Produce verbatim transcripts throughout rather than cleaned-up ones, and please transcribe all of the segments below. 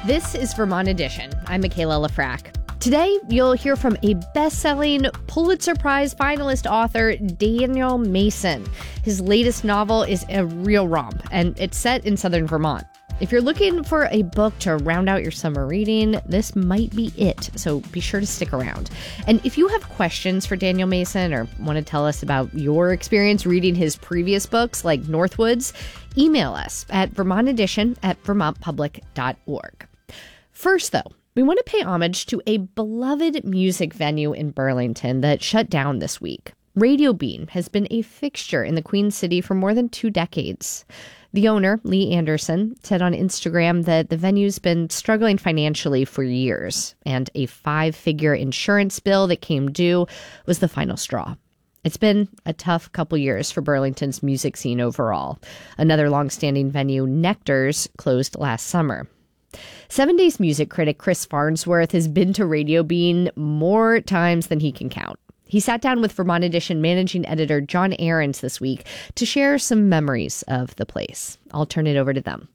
This is Vermont Edition. I'm Michaela Lafrac. Today, you'll hear from a best-selling Pulitzer Prize finalist author, Daniel Mason. His latest novel is a real romp, and it's set in southern Vermont. If you're looking for a book to round out your summer reading, this might be it, so be sure to stick around. And if you have questions for Daniel Mason or want to tell us about your experience reading his previous books like Northwoods, email us at vermontedition at vermont public dot org. First, though, we want to pay homage to a beloved music venue in Burlington that shut down this week. Radio Bean has been a fixture in the Queen City for more than two decades. The owner, Lee Anderson, said on Instagram that the venue's been struggling financially for years, and a five-figure insurance bill that came due was the final straw. It's been a tough couple years for Burlington's music scene overall. Another longstanding venue, Nectar's, closed last summer. Seven Days music critic Chris Farnsworth has been to Radio Bean more times than he can count. He sat down with Vermont Edition managing editor John Ahrens this week to share some memories of the place. I'll turn it over to them.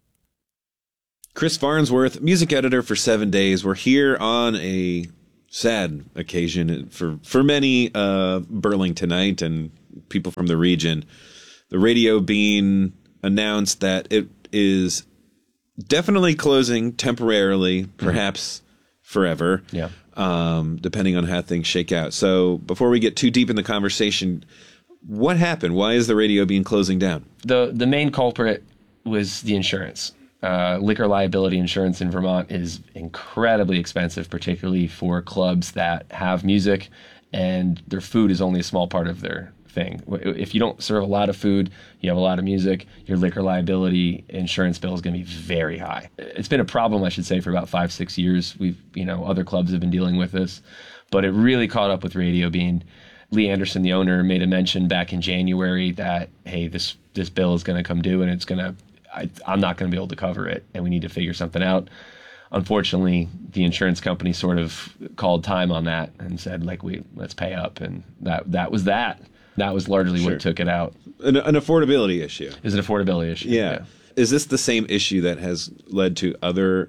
Chris Farnsworth, music editor for Seven Days. We're here on a sad occasion for, for many uh, Burlingtonite and people from the region. The Radio Bean announced that it is definitely closing temporarily, perhaps mm-hmm. forever. Yeah. Um, depending on how things shake out. So before we get too deep in the conversation, what happened? Why is the Radio Bean closing down? The the main culprit was the insurance. Uh, liquor liability insurance in Vermont is incredibly expensive, particularly for clubs that have music and their food is only a small part of their thing. If you don't serve a lot of food, you have a lot of music, your liquor liability insurance bill is going to be very high. It's been a problem, I should say, for about five, six years. We've, you know, other clubs have been dealing with this, but it really caught up with Radio Bean. Lee Anderson, the owner, made a mention back in January that, hey, this this bill is going to come due and it's going to, I, I'm not going to be able to cover it and we need to figure something out. Unfortunately, the insurance company sort of called time on that and said, like, we let's pay up, and that that was that. That was largely sure. what took it out. An, an affordability issue. Is an affordability issue. Yeah. yeah. Is this the same issue that has led to other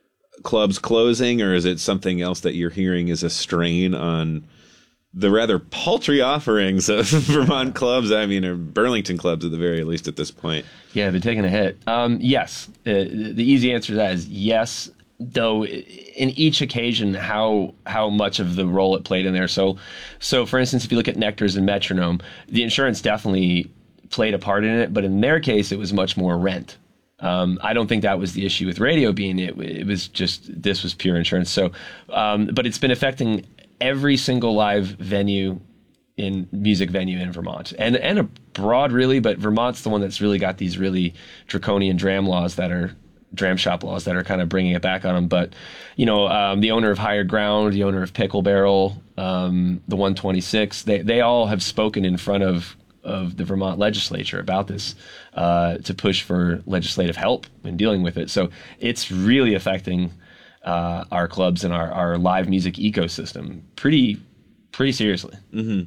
clubs closing, or is it something else that you're hearing is a strain on the rather paltry offerings of Vermont clubs? I mean, or Burlington clubs at the very least at this point. Yeah, they're taking a hit. Um, yes. Uh, the easy answer to that is yes. Though in each occasion, how how much of the role it played in there. So, so for instance, if you look at Nectar's and Metronome, the insurance definitely played a part in it, but in their case, it was much more rent. Um, I don't think that was the issue with Radio Bean. It, it was just, this was pure insurance. So, um, but it's been affecting every single live venue in music venue in Vermont, and and abroad really, but Vermont's the one that's really got these really draconian dram laws that are dram shop laws that are kind of bringing it back on them. But, you know, um, the owner of Higher Ground, the owner of Pickle Barrel, um, the one twenty-six, they, they all have spoken in front of, of the Vermont legislature about this uh, to push for legislative help in dealing with it. So it's really affecting uh, our clubs and our, our live music ecosystem pretty, pretty seriously. Mm-hmm.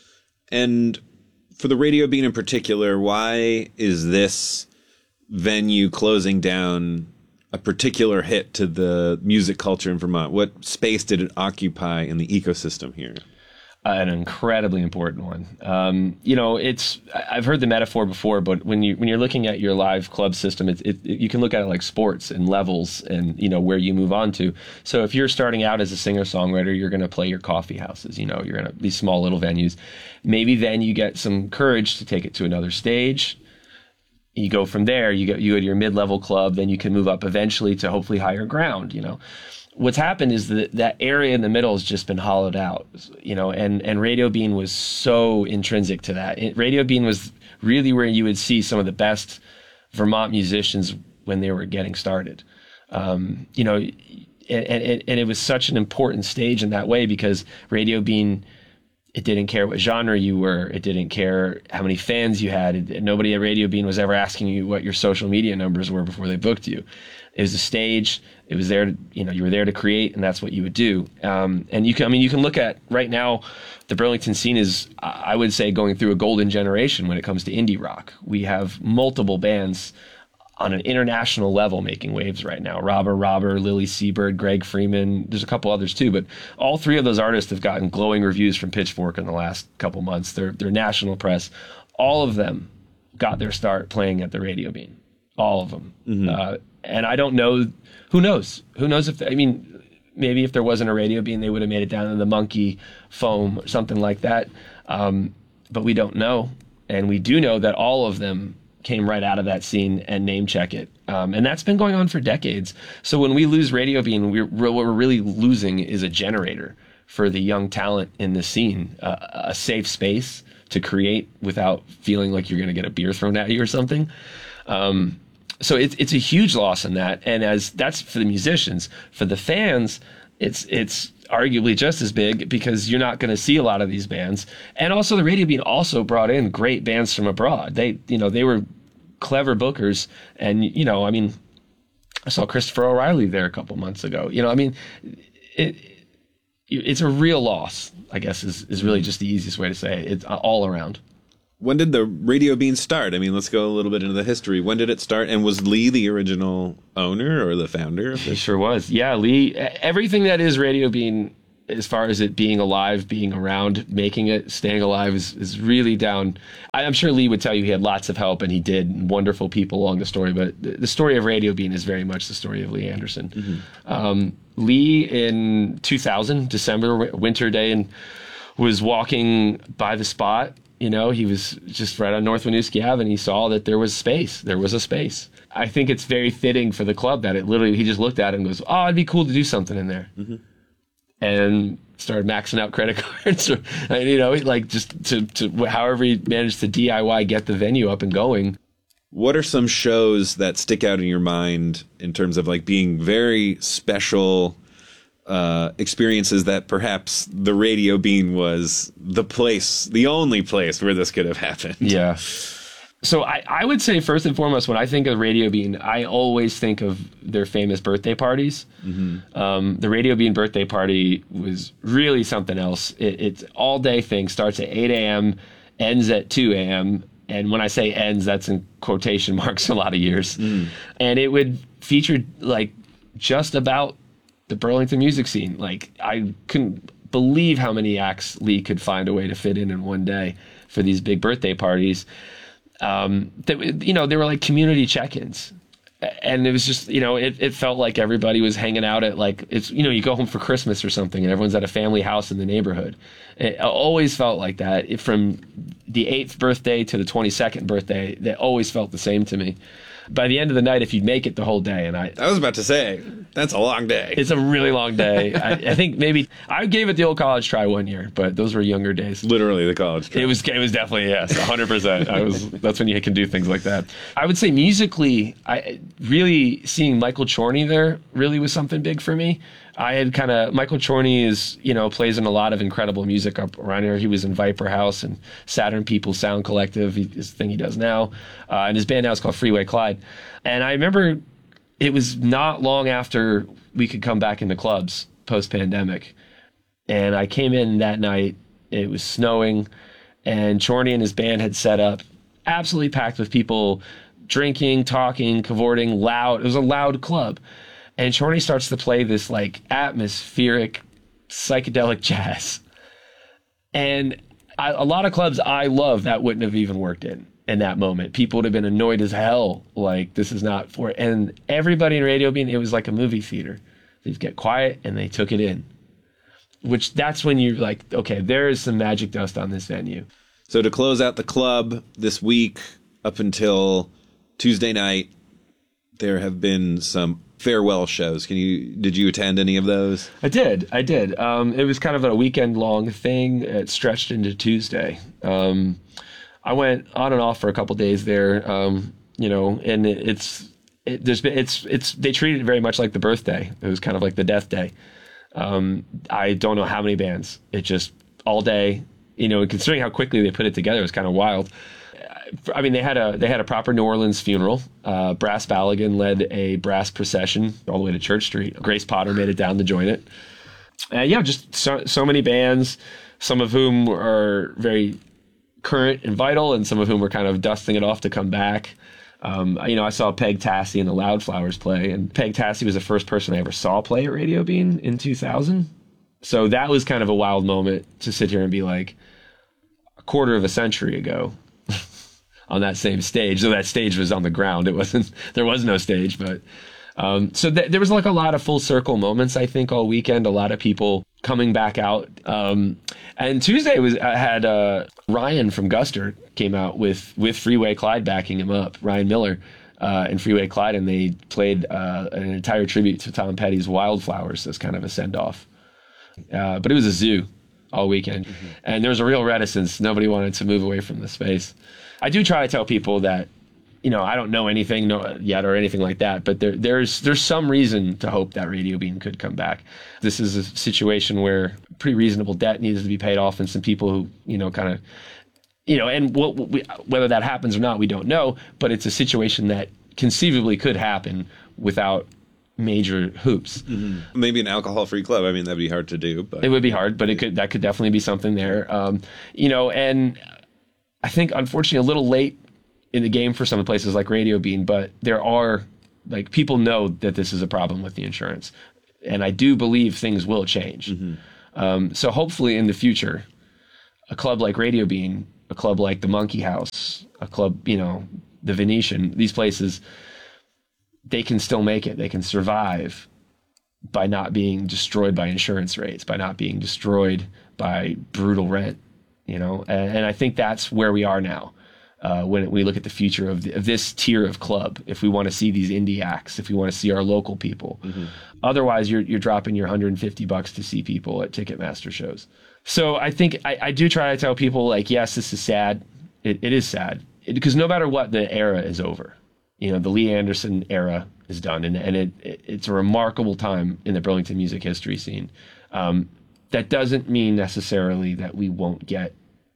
And for the Radio Bean in particular, why is this venue closing down a particular hit to the music culture in Vermont? What space did it occupy in the ecosystem here? Uh, an incredibly important one. Um, you know, it's I've heard the metaphor before, but when you when you're looking at your live club system, it, it, it, you can look at it like sports and levels, and you know where you move on to. So if you're starting out as a singer songwriter, you're going to play your coffee houses. You know, you're in these small little venues. Maybe then you get some courage to take it to another stage. You go from there, you go, you go to your mid-level club, then you can move up eventually to hopefully Higher Ground, you know. What's happened is that that area in the middle has just been hollowed out, you know, and, and Radio Bean was so intrinsic to that. It, Radio Bean was really where you would see some of the best Vermont musicians when they were getting started. Um, you know, and, and, and it was such an important stage in that way because Radio Bean, it didn't care what genre you were. It didn't care how many fans you had. It, nobody at Radio Bean was ever asking you what your social media numbers were before they booked you. It was a stage. It was there to, you know, you were there to create, and that's what you would do. Um, and you can, I mean, you can look at right now, the Burlington scene is, I would say, going through a golden generation when it comes to indie rock. We have multiple bands on an international level making waves right now. Robber Robber, Lily Seabird, Greg Freeman. There's a couple others too, but all three of those artists have gotten glowing reviews from Pitchfork in the last couple months. They're, they're national press. All of them got their start playing at the Radio Bean. All of them. Mm-hmm. Uh, and I don't know, who knows? Who knows if, I mean, maybe if there wasn't a Radio Bean, they would have made it down to the Monkey Foam or something like that. Um, but we don't know. And we do know that all of them came right out of that scene and name check it. Um, and that's been going on for decades. So when we lose Radio Bean, we're, what we're really losing is a generator for the young talent in the scene, uh, a safe space to create without feeling like you're going to get a beer thrown at you or something. Um, so it's it's a huge loss in that. And as that's for the musicians, for the fans, it's it's arguably just as big because you're not going to see a lot of these bands. And also the Radio Bean also brought in great bands from abroad. They, you know, they were clever bookers. And, you know, I mean, I saw Christopher O'Reilly there a couple months ago. You know, I mean, it, it's a real loss, I guess, is, is really just the easiest way to say it. It's all around. When did the Radio Bean start? I mean, let's go a little bit into the history. When did it start? And was Lee the original owner or the founder of He this? sure was. Yeah, Lee, everything that is Radio Bean, as far as it being alive, being around, making it, staying alive, is, is really down. I'm sure Lee would tell you he had lots of help, and he did, wonderful people along the story. But the story of Radio Bean is very much the story of Lee Anderson. Mm-hmm. Um, Lee, in two thousand, December, winter day, and was walking by the spot. You know, he was just right on North Winooski Avenue, and he saw that there was space. There was a space. I think it's very fitting for the club that it literally, he just looked at it and goes, oh, it'd be cool to do something in there. Mm-hmm. And started maxing out credit cards, or, you know, like just to, to however he managed to D I Y get the venue up and going. What are some shows that stick out in your mind in terms of like being very special uh, experiences that perhaps the Radio Bean was the place, the only place where this could have happened? Yeah. So I, I would say first and foremost, when I think of Radio Bean, I always think of their famous birthday parties. Mm-hmm. Um, the Radio Bean birthday party was really something else. It, it's all day thing, starts at eight a.m., ends at two a.m., and when I say ends, that's in quotation marks a lot of years. Mm. And it would feature like just about the Burlington music scene. Like I couldn't believe how many acts Lee could find a way to fit in in one day for these big birthday parties. Um, that, you know, they were like community check-ins. And it was just, you know, it, it felt like everybody was hanging out at like, it's, you know, you go home for Christmas or something and everyone's at a family house in the neighborhood. It always felt like that. It, from the eighth birthday to the twenty-second birthday, that always felt the same to me. By the end of the night, if you'd make it the whole day, and I, I was about to say, that's a long day. It's a really long day. I, I think maybe I gave it the old college try one year, but those were younger days. Literally the college try. It was, it was definitely, yes, one hundred percent. I was, that's when you can do things like that. I would say musically, I really seeing Michael Chorney there really was something big for me. I had kind of, Michael Chorney is, you know, plays in a lot of incredible music up around here. He was in Viper House and Saturn People Sound Collective, he, his thing he does now. Uh, and his band now is called Freeway Clyde. And I remember it was not long after we could come back into clubs post-pandemic. And I came in that night, it was snowing, and Chorney and his band had set up, absolutely packed with people drinking, talking, cavorting, loud. It was a loud club. And Chorney starts to play this like atmospheric psychedelic jazz. And I, a lot of clubs I love that wouldn't have even worked in in that moment. People would have been annoyed as hell. Like, this is not for it. And everybody in Radio Bean, it was like a movie theater. They'd get quiet and they took it in. Which that's when you're like, okay, there is some magic dust on this venue. So to close out the club this week up until Tuesday night, there have been some farewell shows. Can you, did you attend any of those? I did. I did. Um, it was kind of a weekend long thing. It stretched into Tuesday. Um, I went on and off for a couple days there. Um, you know, and it, it's, it, there's been, it's, it's, they treated it very much like the birthday. It was kind of like the death day. Um, I don't know how many bands. It just all day, you know, considering how quickly they put it together, it was kind of wild. I mean, they had a they had a proper New Orleans funeral. Uh, Brass Ballaghan led a brass procession all the way to Church Street. Grace Potter made it down to join it. Uh, yeah, just so, so many bands, some of whom are very current and vital, and some of whom were kind of dusting it off to come back. Um, you know, I saw Peg Tassi and the Loudflowers play, and Peg Tassi was the first person I ever saw play at Radio Bean in two thousand. So that was kind of a wild moment to sit here and be like, a quarter of a century ago on that same stage. So that stage was on the ground. It wasn't, there was no stage, but, um, so th- there was like a lot of full circle moments, I think, all weekend, a lot of people coming back out. Um, and Tuesday was, I had, uh, Ryan from Guster came out with, with Freeway Clyde backing him up, Ryan Miller, uh, and Freeway Clyde. And they played, uh, an entire tribute to Tom Petty's Wildflowers as kind of a send off. Uh, but it was a zoo all weekend, mm-hmm. and there was a real reticence. Nobody wanted to move away from the space. I do try to tell people that, you know, I don't know anything no, yet or anything like that, but there, there's there's some reason to hope that Radio Bean could come back. This is a situation where pretty reasonable debt needs to be paid off, and some people who, you know, kind of, you know, and what, we, whether that happens or not, we don't know, but it's a situation that conceivably could happen without major hoops. Mm-hmm. Maybe an alcohol-free club. I mean, that'd be hard to do. But it would be hard, but it could that could definitely be something there. Um, you know, and I think unfortunately a little late in the game for some places like Radio Bean, but there are, like, people know that this is a problem with the insurance, and I do believe things will change. Mm-hmm. Um, so hopefully in the future, a club like Radio Bean, a club like the Monkey House, a club, you know, the Venetian, these places, they can still make it. They can survive by not being destroyed by insurance rates, by not being destroyed by brutal rent, you know? And, and I think that's where we are now. Uh, when we look at the future of, the, of this tier of club, if we want to see these indie acts, if we want to see our local people, mm-hmm. Otherwise you're you're dropping your one hundred fifty bucks to see people at Ticketmaster shows. So I think I, I do try to tell people, like, yes, this is sad. It, it is sad it, because no matter what, the era is over. You know, the Lee Anderson era is done, and, and it, it it's a remarkable time in the Burlington music history scene. Um, that doesn't mean necessarily that we won't get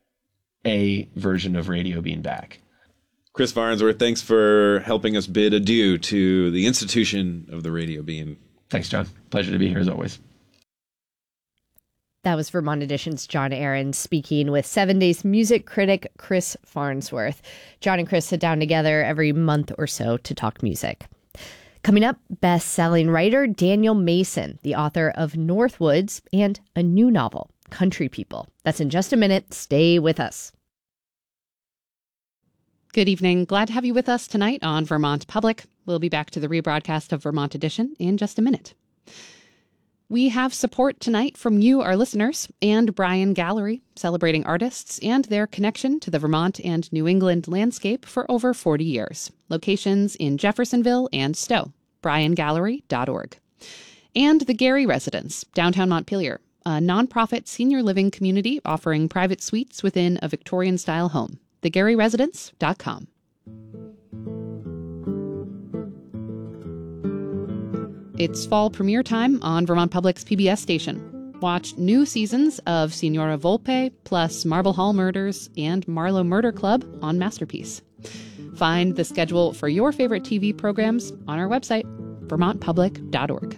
a version of Radio Bean back. Chris Farnsworth, thanks for helping us bid adieu to the institution of the Radio Bean. Thanks, John. Pleasure to be here as always. That was Vermont Edition's John Aaron speaking with Seven Days music critic Chris Farnsworth. John and Chris sit down together every month or so to talk music. Coming up, best-selling writer Daniel Mason, the author of Northwoods and a new novel, Country People. That's in just a minute. Stay with us. Good evening. Glad to have you with us tonight on Vermont Public. We'll be back to the rebroadcast of Vermont Edition in just a minute. We have support tonight from you, our listeners, and Brian Gallery, celebrating artists and their connection to the Vermont and New England landscape for over forty years. Locations in Jeffersonville and Stowe. brian gallery dot org. And the Gary Residence, downtown Montpelier, a nonprofit senior living community offering private suites within a Victorian-style home. the gary residence dot com. It's fall premiere time on Vermont Public's P B S station. Watch new seasons of Signora Volpe, plus Marble Hall Murders and Marlowe Murder Club on Masterpiece. Find the schedule for your favorite T V programs on our website, vermont public dot org.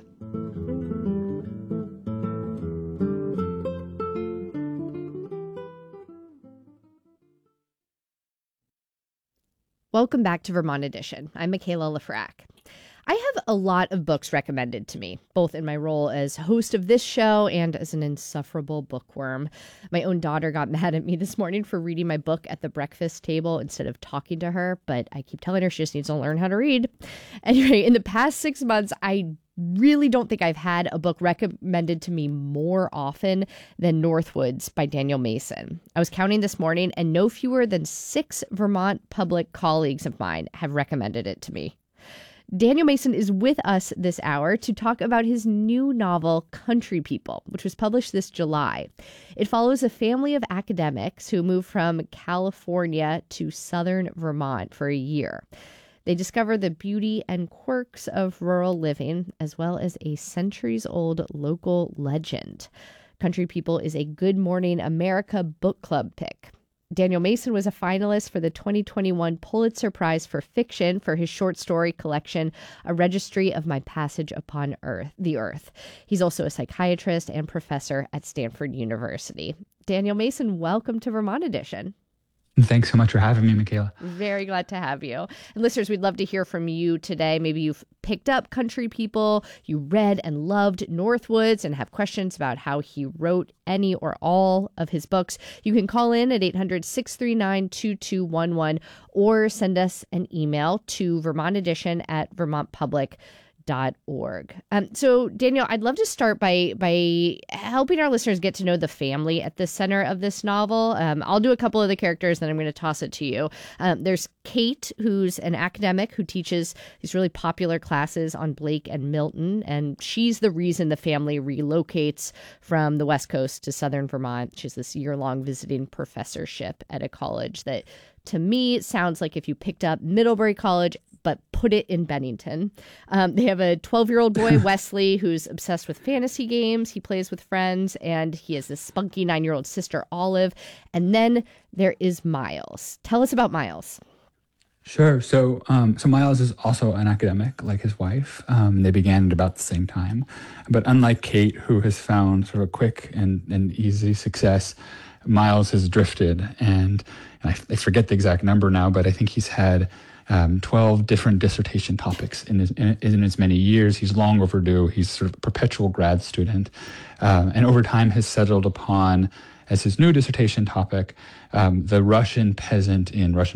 Welcome back to Vermont Edition. I'm Michaela Lafrac. I have a lot of books recommended to me, both in my role as host of this show and as an insufferable bookworm. My own daughter got mad at me this morning for reading my book at the breakfast table instead of talking to her, but I keep telling her she just needs to learn how to read. Anyway, in the past six months, I really don't think I've had a book recommended to me more often than Northwoods by Daniel Mason. I was counting this morning, and no fewer than six Vermont Public colleagues of mine have recommended it to me. Daniel Mason is with us this hour to talk about his new novel, Country People, which was published this July. It follows a family of academics who move from California to southern Vermont for a year. They discover the beauty and quirks of rural living, as well as a centuries-old local legend. Country People is a Good Morning America book club pick. Daniel Mason was a finalist for the twenty twenty-one Pulitzer Prize for Fiction for his short story collection, A Registry of My Passage Upon Earth, the Earth. He's also a psychiatrist and professor at Stanford University. Daniel Mason, welcome to Vermont Edition. Thanks so much for having me, Michaela. Very glad to have you. And listeners, we'd love to hear from you today. Maybe you've picked up Country People, you read and loved Northwoods, and have questions about how he wrote any or all of his books. You can call in at eight hundred, six three nine, two two one one or send us an email to Vermont Edition at vermont public dot org. Um, so, Daniel, I'd love to start by by helping our listeners get to know the family at the center of this novel. Um, I'll do a couple of the characters, then I'm going to toss it to you. Um, there's Kate, who's an academic who teaches these really popular classes on Blake and Milton, and she's the reason the family relocates from the West Coast to Southern Vermont. She has this year-long visiting professorship at a college that, to me, sounds like if you picked up Middlebury College but put it in Bennington. Um, they have a twelve-year-old boy, Wesley, who's obsessed with fantasy games. He plays with friends, and he has this spunky nine-year-old sister, Olive. And then there is Miles. Tell us about Miles. Sure. So, um, so Miles is also an academic, like his wife. Um, they began at about the same time. But unlike Kate, who has found sort of a quick and, and easy success, Miles has drifted. And, and I, I forget the exact number now, but I think he's had Um, twelve different dissertation topics in his, in, in as many years. He's long overdue. He's sort of a perpetual grad student. Um, and over time has settled upon, as his new dissertation topic, um, the Russian peasant in Russian